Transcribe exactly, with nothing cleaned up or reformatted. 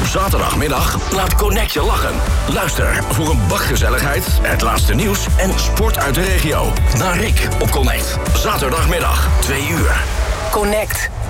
zaterdagmiddag laat Connect je lachen. Luister voor een bak gezelligheid, het laatste nieuws en sport uit de regio. Naar Rick op Connect. Zaterdagmiddag, twee uur. Connect.